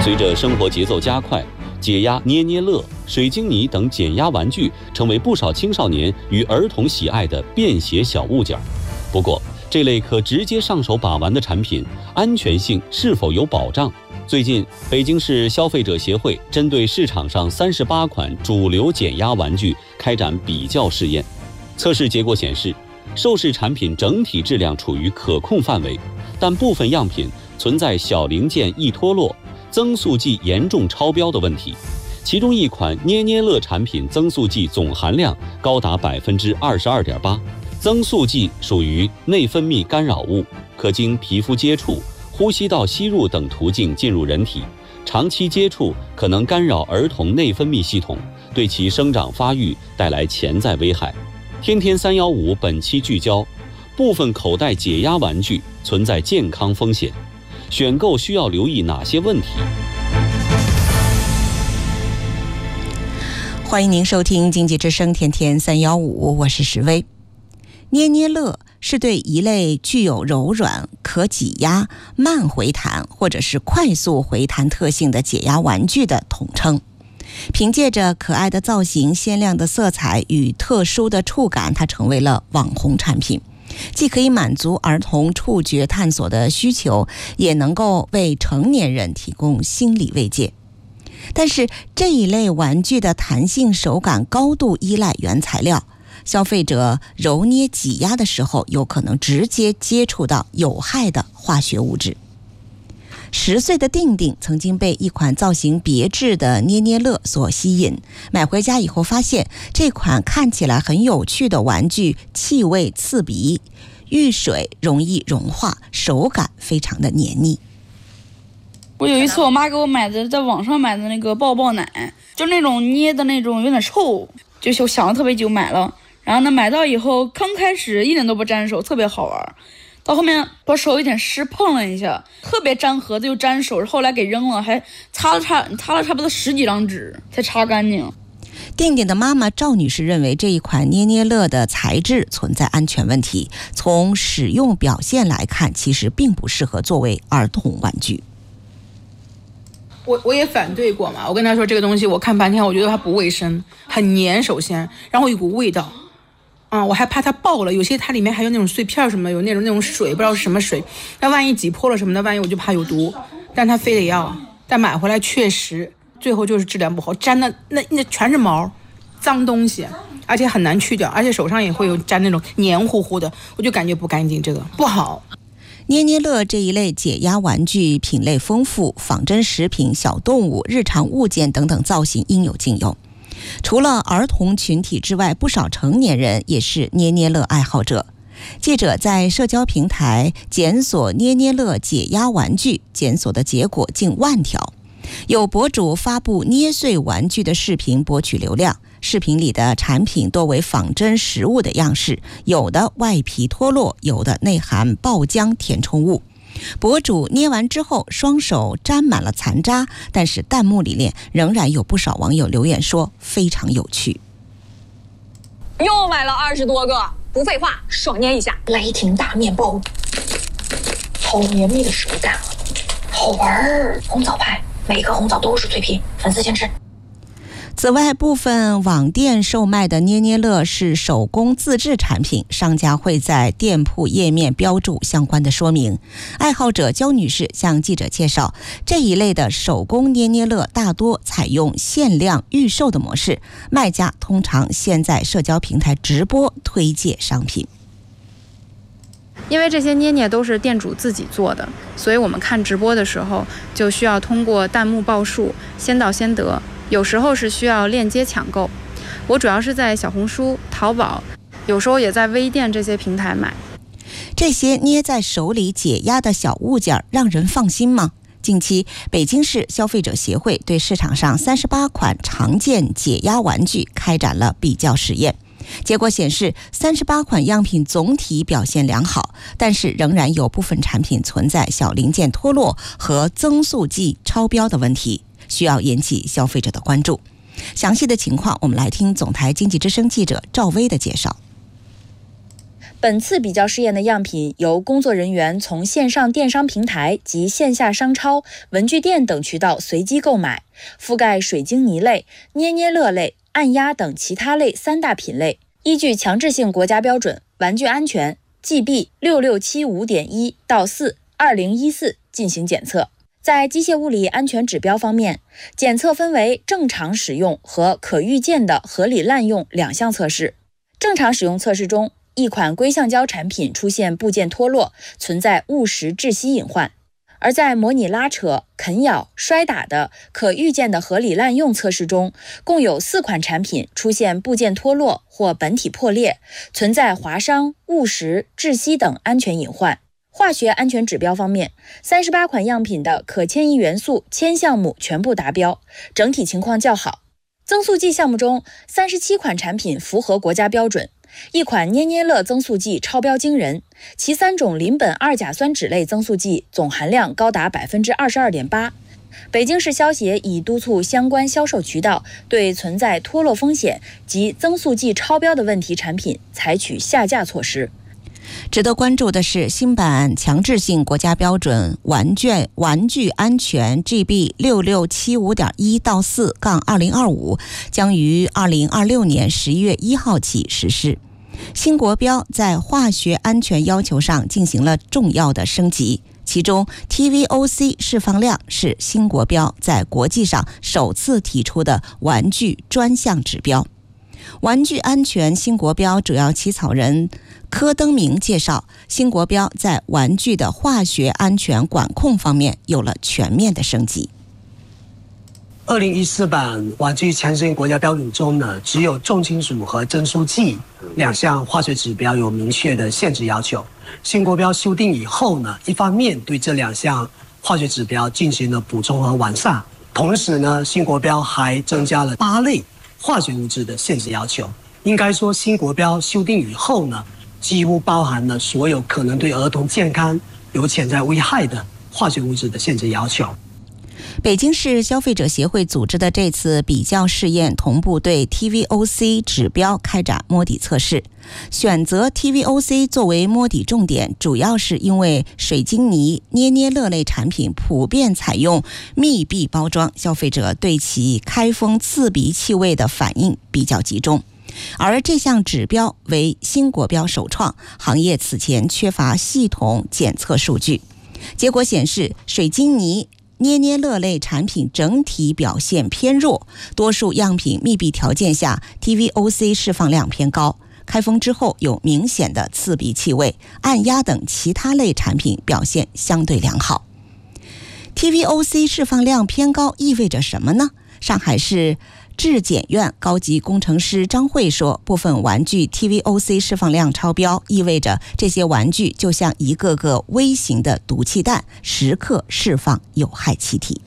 随着生活节奏加快，解压捏捏乐、水晶泥等减压玩具成为不少青少年与儿童喜爱的便携小物件。不过，这类可直接上手把玩的产品，安全性是否有保障？最近，北京市消费者协会针对市场上38款主流减压玩具开展比较试验。测试结果显示，受试产品整体质量处于可控范围，但部分样品存在小零件易脱落、增速剂严重超标的问题。其中一款捏捏乐产品增速剂总含量高达22.8%，增速剂属于内分泌干扰物，可经皮肤接触、呼吸道吸入等途径进入人体，长期接触可能干扰儿童内分泌系统，对其生长发育带来潜在危害。天天315本期聚焦，部分口袋解压玩具存在健康风险，选购需要留意哪些问题？ 欢迎您收听经济之声天天315，我是石薇。捏捏乐是对一类具有柔软、可挤压、慢回弹或者是快速回弹特性的解压玩具的统称。凭借着可爱的造型、鲜亮的色彩与特殊的触感，它成为了网红产品，既可以满足儿童触觉探索的需求，也能够为成年人提供心理慰藉。但是这一类玩具的弹性手感高度依赖原材料，消费者揉捏挤压的时候，有可能直接接触到有害的化学物质。10岁的定定曾经被一款造型别致的捏捏乐所吸引，买回家以后发现这款看起来很有趣的玩具气味刺鼻，遇水容易融化，手感非常的黏腻。 我有一次我妈给我买的，在网上买的那个抱抱奶，就那种捏的那种有点臭，就想了特别久买了。然后呢，买到以后刚开始一点都不粘手，特别好玩。到后面我手有点湿，碰了一下，特别粘盒子又粘手，后来给扔了，还擦了差不多10几张纸才擦干净。 定定的妈妈赵女士认为这一款捏捏乐的材质存在安全问题，从使用表现来看，其实并不适合作为儿童玩具。 我也反对过嘛，我跟他说这个东西我看半天，我觉得它不卫生，很黏，首先，然后有股味道，我还怕它爆了，有些它里面还有那种碎片什么，有那种水，不知道是什么水，那万一挤破了什么的，万一我就怕有毒，但他非得要，但买回来确实最后就是质量不好，粘的那全是毛，脏东西，而且很难去掉，而且手上也会有粘那种黏糊糊的，我就感觉不干净，这个不好。 捏捏乐这一类解压玩具品类丰富，仿真食品、小动物、日常物件等等造型应有尽有。除了儿童群体之外，不少成年人也是捏捏乐爱好者。记者在社交平台检索捏捏乐解压玩具，检索的结果近10000条。有博主发布捏碎玩具的视频博取流量，视频里的产品多为仿真实物的样式，有的外皮脱落，有的内含爆浆填充物。博主捏完之后双手沾满了残渣，但是弹幕里面仍然有不少网友留言说非常有趣。 又买了20多个，不废话，爽捏一下。雷霆大面包，好绵密的手感，好玩儿。红枣派，每个红枣都是脆皮，粉丝先吃。 此外，部分网店售卖的捏捏乐是手工自制产品，商家会在店铺页面标注相关的说明。爱好者焦女士向记者介绍，这一类的手工捏捏乐大多采用限量预售的模式，卖家通常先在社交平台直播推介商品。 因为这些捏捏都是店主自己做的，所以我们看直播的时候就需要通过弹幕报数，先到先得。有时候是需要链接抢购，我主要是在小红书、淘宝，有时候也在微店这些平台买。 这些捏在手里解压的小物件让人放心吗？近期，北京市消费者协会对市场上38款常见解压玩具开展了比较实验。结果显示，38款样品总体表现良好，但是仍然有部分产品存在小零件脱落和增速剂超标的问题，需要引起消费者的关注。详细的情况，我们来听总台经济之声记者赵薇的介绍。 本次比较试验的样品由工作人员从线上电商平台及线下商超、文具店等渠道随机购买，覆盖水晶泥类、捏捏乐类、按压等其他类3大品类，依据强制性国家标准玩具安全 GB 6675.1到4 2014进行检测。在机械物理安全指标方面，检测分为正常使用和可预见的合理滥用2项测试。正常使用测试中，一款硅橡胶产品出现部件脱落，存在误食窒息隐患；而在模拟拉扯、啃咬、摔打的可预见的合理滥用测试中，共有4款产品出现部件脱落或本体破裂，存在划伤、误食、窒息等安全隐患。化学安全指标方面，38款样品的可迁移元素铅项目全部达标，整体情况较好。增速剂项目中，37款产品符合国家标准，一款捏捏乐增速剂超标惊人，其3种邻苯二甲酸酯类增速剂总含量高达 22.8%。北京市消协已督促相关销售渠道对存在脱落风险及增速剂超标的问题产品采取下架措施。 值得关注的是，新版强制性国家标准玩具安全 GB 6675.1到4杠2025将于2026年11月1号起实施。新国标在化学安全要求上进行了重要的升级，其中 TVOC 释放量是新国标在国际上首次提出的玩具专项指标。玩具安全新国标主要起草人柯登明介绍，新国标在玩具的化学安全管控方面有了全面的升级。 2014版玩具强制性国家标准中呢，只有重金属和增速剂2项化学指标有明确的限制要求。新国标修订以后呢，一方面对这2项化学指标进行了补充和完善，同时呢，新国标还增加了8类化学物质的限制要求。应该说，新国标修订以后呢，几乎包含了所有可能对儿童健康有潜在危害的化学物质的限制要求。 北京市消费者协会组织的这次比较试验，同步对 TVOC 指标开展摸底测试。选择 TVOC 作为摸底重点，主要是因为水晶泥、捏捏乐类产品普遍采用密闭包装，消费者对其开封刺鼻气味的反应比较集中。而这项指标为新国标首创，行业此前缺乏系统检测数据。结果显示，水晶泥、捏捏乐类产品整体表现偏弱，多数样品密闭条件下 TVOC 释放量偏高，开封之后有明显的刺鼻气味，按压等其他类产品表现相对良好。TVOC 释放量偏高意味着什么呢？上海市质检院高级工程师张慧说，部分玩具 TVOC 释放量超标，意味着这些玩具就像一个个微型的毒气弹，时刻释放有害气体。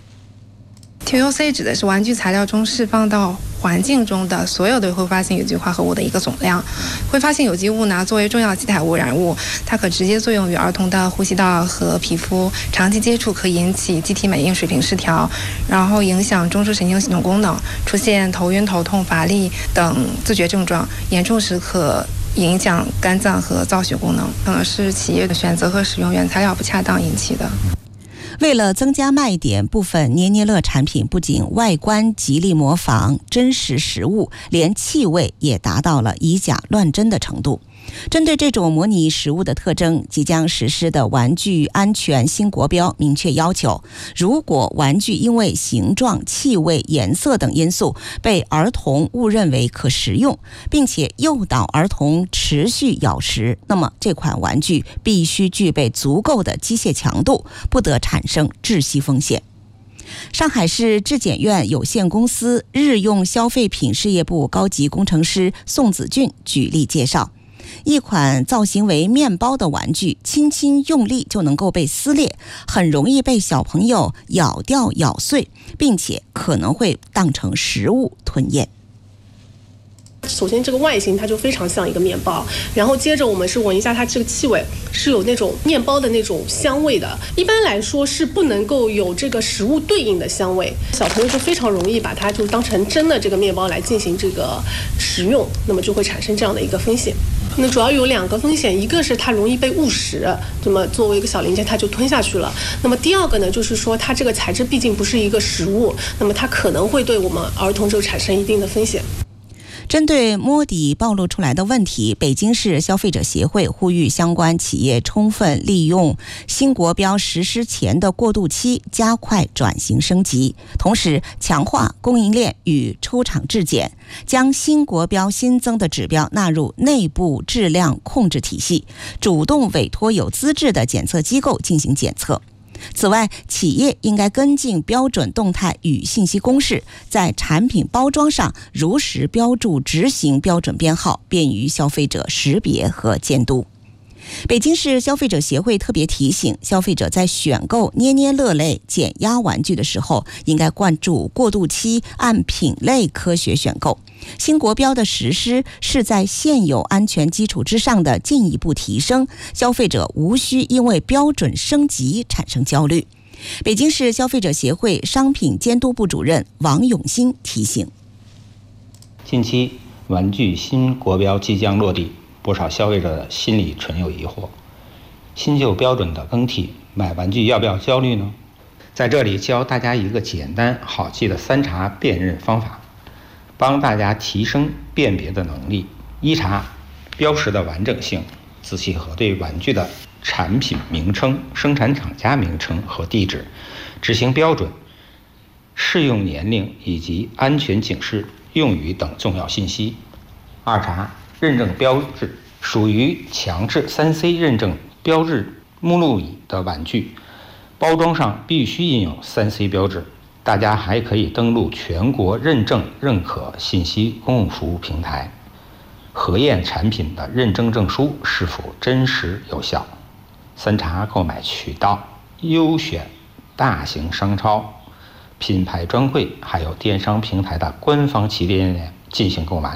TVOC 指的是玩具材料中释放到环境中的所有的挥发性有机化合物的一个总量。挥发性有机物呢，作为重要基态污染物，它可直接作用于儿童的呼吸道和皮肤，长期接触可引起机体免疫水平失调，然后影响中枢神经系统功能，出现头晕、头痛、乏力等自觉症状，严重时可影响肝脏和造血功能，可能是企业的选择和使用原材料不恰当引起的。 为了增加卖点，部分捏捏乐产品不仅外观极力模仿真实食物，连气味也达到了以假乱真的程度。针对这种模拟食物的特征，即将实施的玩具安全新国标明确要求，如果玩具因为形状、气味、颜色等因素被儿童误认为可食用，并且诱导儿童持续咬食，那么这款玩具必须具备足够的机械强度，不得产生窒息风险。上海市质检院有限公司日用消费品事业部高级工程师宋子俊举例介绍，一款造型为面包的玩具，轻轻用力就能够被撕裂，很容易被小朋友咬掉咬碎，并且可能会当成食物吞咽。 首先这个外形它就非常像一个面包，然后接着我们是闻一下它这个气味，是有那种面包的那种香味的，一般来说是不能够有这个食物对应的香味，小朋友就非常容易把它就当成真的这个面包来进行这个食用，那么就会产生这样的一个风险。 那主要有2个风险，一个是它容易被误食，那么作为一个小零件它就吞下去了。那么第二个呢，就是说它这个材质毕竟不是一个实物，那么它可能会对我们儿童就产生一定的风险。 针对摸底暴露出来的问题，北京市消费者协会呼吁相关企业充分利用新国标实施前的过渡期，加快转型升级，同时强化供应链与出厂质检，将新国标新增的指标纳入内部质量控制体系，主动委托有资质的检测机构进行检测。此外，企业应该跟进标准动态与信息公示，在产品包装上如实标注执行标准编号，便于消费者识别和监督。北京市消费者协会特别提醒消费者，在选购捏捏乐类减压玩具的时候，应该关注过渡期，按品类科学选购。新国标的实施是在现有安全基础之上的进一步提升，消费者无需因为标准升级产生焦虑。北京市消费者协会商品监督部主任王永新提醒： 近期玩具新国标即将落地，不少消费者心里存有疑惑，新旧标准的更替，买玩具要不要焦虑呢？在这里教大家一个简单好记的3查辨认方法，帮大家提升辨别的能力。1查标识的完整性，仔细核对玩具的产品名称、生产厂家名称和地址、执行标准、适用年龄以及安全警示用语等重要信息。2查认证标志，属于强制3C 认证标志目录里的玩具，包装上必须印有3C 标志。大家还可以登录全国认证认可信息公共服务平台，核验产品的认证证书是否真实有效。3查购买渠道，优选大型商超、品牌专柜，还有电商平台的官方旗舰店进行购买。